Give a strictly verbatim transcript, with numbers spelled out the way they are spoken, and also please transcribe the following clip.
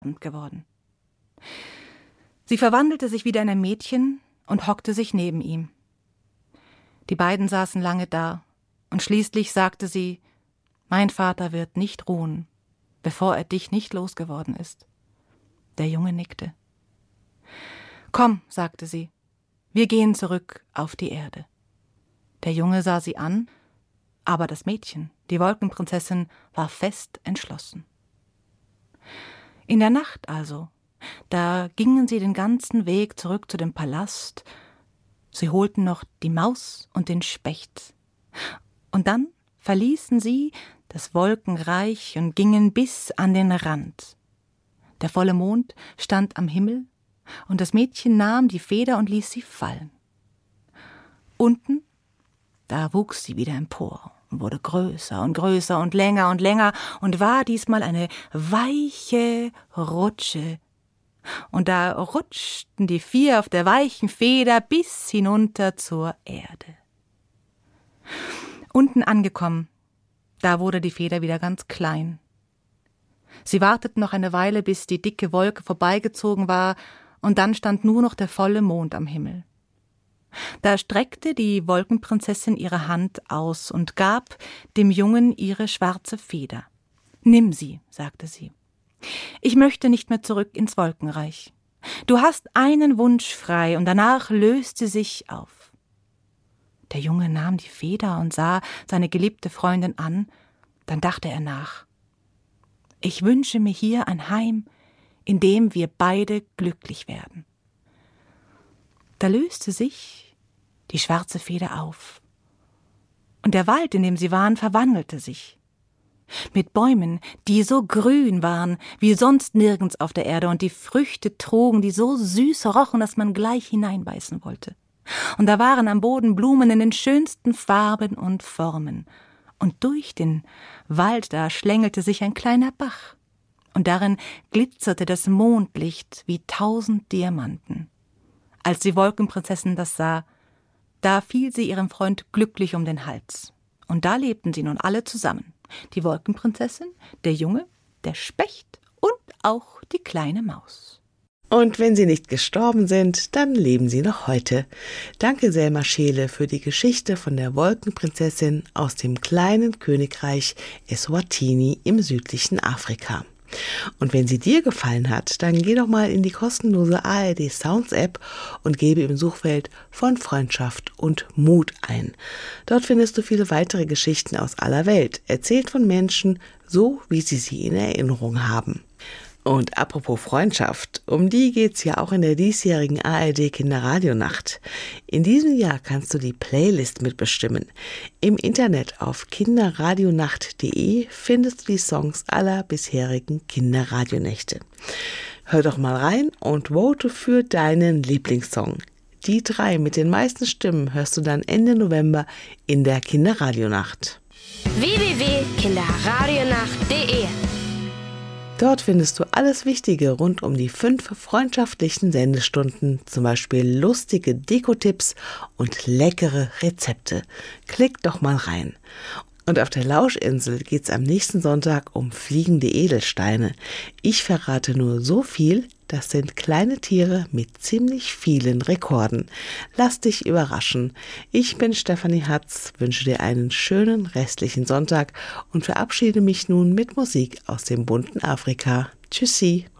geworden. Sie verwandelte sich wieder in ein Mädchen und hockte sich neben ihm. Die beiden saßen lange da, und schließlich sagte sie: »Mein Vater wird nicht ruhen, bevor er dich nicht losgeworden ist.« Der Junge nickte. »Komm«, sagte sie, »wir gehen zurück auf die Erde.« Der Junge sah sie an, aber das Mädchen, die Wolkenprinzessin, war fest entschlossen. In der Nacht also, da gingen sie den ganzen Weg zurück zu dem Palast. Sie holten noch die Maus und den Specht. Und dann verließen sie das Wolkenreich und gingen bis an den Rand. Der volle Mond stand am Himmel, und das Mädchen nahm die Feder und ließ sie fallen. Unten, da wuchs sie wieder empor und wurde größer und größer und länger und länger und war diesmal eine weiche Rutsche. Und da rutschten die vier auf der weichen Feder bis hinunter zur Erde. Unten angekommen, da wurde die Feder wieder ganz klein. Sie warteten noch eine Weile, bis die dicke Wolke vorbeigezogen war, und dann stand nur noch der volle Mond am Himmel. Da streckte die Wolkenprinzessin ihre Hand aus und gab dem Jungen ihre schwarze Feder. »Nimm sie«, sagte sie. »Ich möchte nicht mehr zurück ins Wolkenreich. Du hast einen Wunsch frei, und danach löst sie sich auf.« Der Junge nahm die Feder und sah seine geliebte Freundin an. Dann dachte er nach. »Ich wünsche mir hier ein Heim, in dem wir beide glücklich werden.« Da löste sich die schwarze Feder auf, und der Wald, in dem sie waren, verwandelte sich. Mit Bäumen, die so grün waren wie sonst nirgends auf der Erde und die Früchte trugen, die so süß rochen, dass man gleich hineinbeißen wollte. Und da waren am Boden Blumen in den schönsten Farben und Formen. Und durch den Wald da schlängelte sich ein kleiner Bach, und darin glitzerte das Mondlicht wie tausend Diamanten. Als die Wolkenprinzessin das sah, da fiel sie ihrem Freund glücklich um den Hals. Und da lebten sie nun alle zusammen. Die Wolkenprinzessin, der Junge, der Specht und auch die kleine Maus. Und wenn sie nicht gestorben sind, dann leben sie noch heute. Danke Selma Scheele für die Geschichte von der Wolkenprinzessin aus dem kleinen Königreich Eswatini im südlichen Afrika. Und wenn sie dir gefallen hat, dann geh doch mal in die kostenlose A R D Sounds App und gebe im Suchfeld von Freundschaft und Mut ein. Dort findest du viele weitere Geschichten aus aller Welt, erzählt von Menschen, so wie sie sie in Erinnerung haben. Und apropos Freundschaft, um die geht's ja auch in der diesjährigen A R D Kinderradionacht. In diesem Jahr kannst du die Playlist mitbestimmen. Im Internet auf kinderradionacht punkt de findest du die Songs aller bisherigen Kinderradionächte. Hör doch mal rein und vote für deinen Lieblingssong. Die drei mit den meisten Stimmen hörst du dann Ende November in der Kinderradionacht. w w w punkt kinderradionacht punkt de Dort findest du alles Wichtige rund um die fünf freundschaftlichen Sendestunden, zum Beispiel lustige Dekotipps und leckere Rezepte. Klick doch mal rein. Und auf der Lauschinsel geht's am nächsten Sonntag um fliegende Edelsteine. Ich verrate nur so viel, das sind kleine Tiere mit ziemlich vielen Rekorden. Lass dich überraschen. Ich bin Stefanie Hatz, wünsche dir einen schönen restlichen Sonntag und verabschiede mich nun mit Musik aus dem bunten Afrika. Tschüssi.